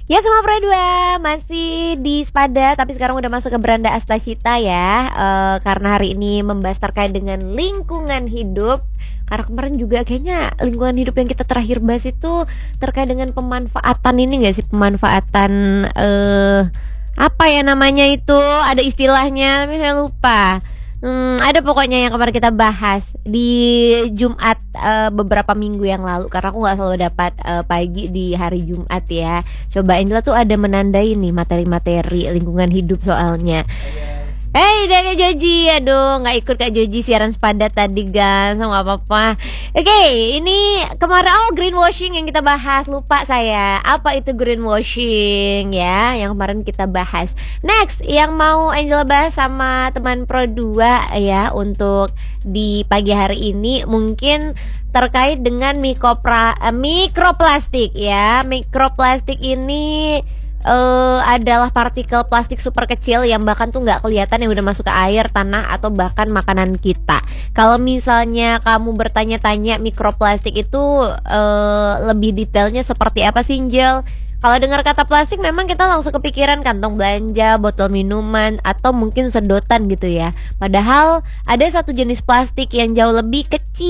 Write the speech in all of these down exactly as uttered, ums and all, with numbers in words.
Ya semua Pro dua masih di Spada, tapi sekarang udah masuk ke Beranda Astacita ya. uh, Karena hari ini membahas terkait dengan lingkungan hidup. Karena kemarin juga kayaknya lingkungan hidup yang kita terakhir bahas itu terkait dengan pemanfaatan ini gak sih? Pemanfaatan uh, apa ya namanya itu? Ada istilahnya tapi saya lupa. Hmm, ada pokoknya yang kemarin kita bahas di Jumat uh, beberapa minggu yang lalu, karena aku nggak selalu dapat uh, pagi di hari Jumat ya. Cobain lah tuh ada menandai nih materi-materi lingkungan hidup soalnya. Hei Kak Joji, aduh nggak ikut Kak Joji siaran Spada tadi guys, nggak apa-apa. Oke, ini kemarin oh greenwashing yang kita bahas, lupa saya. Apa itu greenwashing ya, yang kemarin kita bahas. Next, yang mau Angela bahas sama teman Pro dua ya untuk di pagi hari ini mungkin terkait dengan mikropra, eh, mikroplastik ya. Mikroplastik ini Uh, adalah partikel plastik super kecil yang bahkan tuh nggak kelihatan, yang udah masuk ke air, tanah, atau bahkan makanan kita. Kalau misalnya kamu bertanya-tanya mikroplastik itu uh, lebih detailnya seperti apa sih, Angel? Kalau dengar kata plastik memang kita langsung kepikiran kantong belanja, botol minuman, atau mungkin sedotan gitu ya. Padahal ada satu jenis plastik yang jauh lebih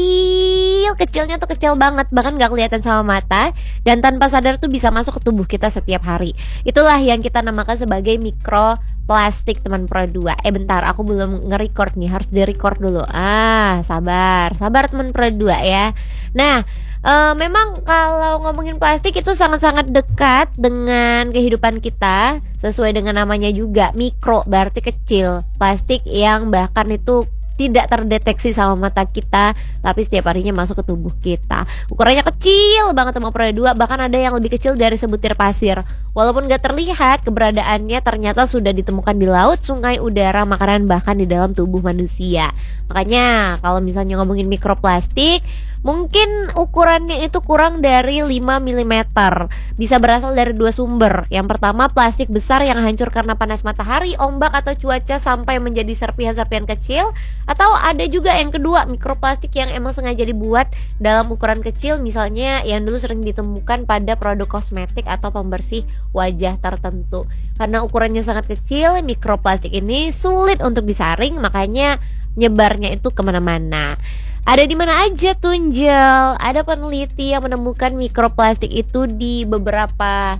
kecil, kecilnya tuh kecil banget, bahkan gak kelihatan sama mata, dan tanpa sadar tuh bisa masuk ke tubuh kita setiap hari. Itulah yang kita namakan sebagai mikroplastik teman Pro dua. Eh bentar, aku belum nge-record nih, harus di-record dulu. Ah, sabar, sabar teman Pro dua ya. Nah, Uh, memang kalau ngomongin plastik itu sangat-sangat dekat dengan kehidupan kita. Sesuai dengan namanya juga, mikro berarti kecil. Plastik yang bahkan itu tidak terdeteksi sama mata kita, tapi setiap harinya masuk ke tubuh kita. Ukurannya kecil banget sama Pro dua, bahkan ada yang lebih kecil dari sebutir pasir. Walaupun gak terlihat, keberadaannya ternyata sudah ditemukan di laut, sungai, udara, makanan, bahkan di dalam tubuh manusia. Makanya kalau misalnya ngomongin mikroplastik, mungkin ukurannya itu kurang dari lima milimeter. Bisa berasal dari dua sumber. Yang pertama, plastik besar yang hancur karena panas matahari, ombak, atau cuaca sampai menjadi serpihan-serpihan kecil. Atau ada juga yang kedua, mikroplastik yang emang sengaja dibuat dalam ukuran kecil, misalnya yang dulu sering ditemukan pada produk kosmetik atau pembersih wajah tertentu. Karena ukurannya sangat kecil, mikroplastik ini sulit untuk disaring, makanya nyebarnya itu kemana-mana. Ada di mana aja tuh, Angel? Ada peneliti yang menemukan mikroplastik itu di beberapa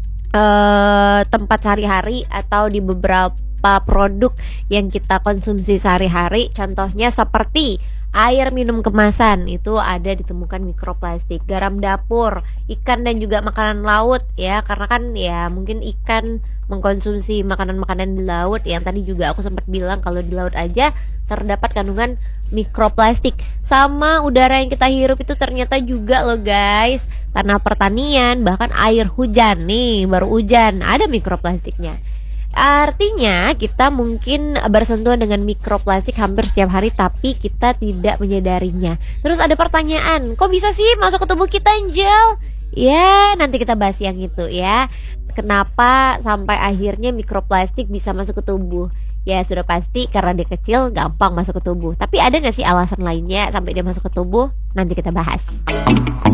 uh, tempat sehari-hari atau di beberapa produk yang kita konsumsi sehari-hari. Contohnya seperti air minum kemasan, itu ada ditemukan mikroplastik. Garam dapur, ikan, dan juga makanan laut ya, karena kan ya mungkin ikan mengkonsumsi makanan-makanan di laut. Yang tadi juga aku sempat bilang kalau di laut aja terdapat kandungan mikroplastik. Sama udara yang kita hirup itu ternyata juga loh guys. Tanah pertanian, bahkan air hujan nih, baru hujan ada mikroplastiknya. Artinya kita mungkin bersentuhan dengan mikroplastik hampir setiap hari, tapi kita tidak menyadarinya. Terus ada pertanyaan, kok bisa sih masuk ke tubuh kita, Angel? Ya nanti kita bahas yang itu ya. Kenapa sampai akhirnya mikroplastik bisa masuk ke tubuh? Ya sudah pasti karena dia kecil, gampang masuk ke tubuh. Tapi ada gak sih alasan lainnya sampai dia masuk ke tubuh? Nanti kita bahas.